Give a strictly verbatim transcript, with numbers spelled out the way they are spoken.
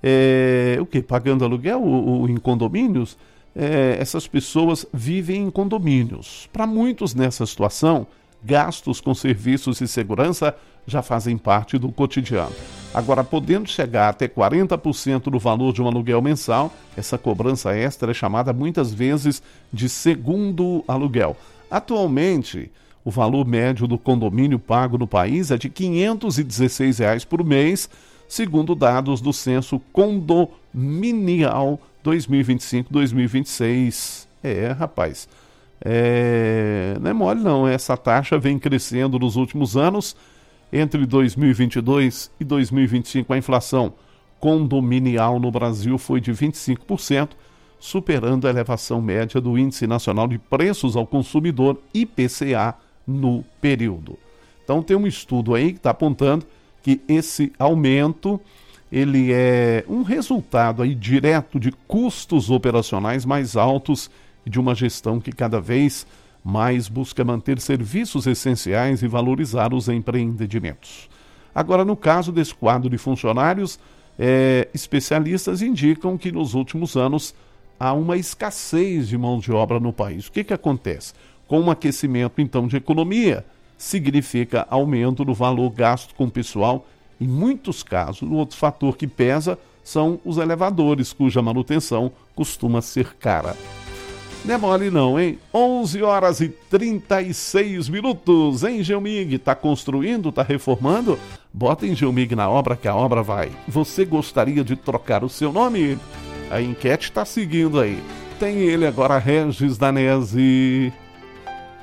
é, o quê? Pagando aluguel ou, ou em condomínios? É, essas pessoas vivem em condomínios. Para muitos nessa situação, gastos com serviços e segurança já fazem parte do cotidiano. Agora, podendo chegar até quarenta por cento do valor de um aluguel mensal, essa cobrança extra é chamada muitas vezes de segundo aluguel. Atualmente, o valor médio do condomínio pago no país é de quinhentos e dezesseis reais por mês, segundo dados do Censo Condominial dois mil e vinte e cinco dois mil e vinte e seis. É, rapaz, é... não é mole não, essa taxa vem crescendo nos últimos anos. Entre dois mil e vinte e dois e dois mil e vinte e cinco, a inflação condominial no Brasil foi de vinte e cinco por cento, superando a elevação média do Índice Nacional de Preços ao Consumidor, I P C A, no período. Então tem um estudo aí que está apontando que esse aumento ele é um resultado aí direto de custos operacionais mais altos e de uma gestão que cada vez mais busca manter serviços essenciais e valorizar os empreendimentos. Agora, no caso desse quadro de funcionários, é, especialistas indicam que nos últimos anos há uma escassez de mão de obra no país. O que que acontece? Com um aquecimento, então, de economia, significa aumento do valor gasto com o pessoal. Em muitos casos, o outro fator que pesa são os elevadores, cuja manutenção costuma ser cara. Não é mole não, hein? onze horas e trinta e seis minutos, hein, Geomig? Tá construindo, tá reformando? Bota em Geomig na obra que a obra vai. Você gostaria de trocar o seu nome? A enquete tá seguindo aí. Tem ele agora, Regis Danese.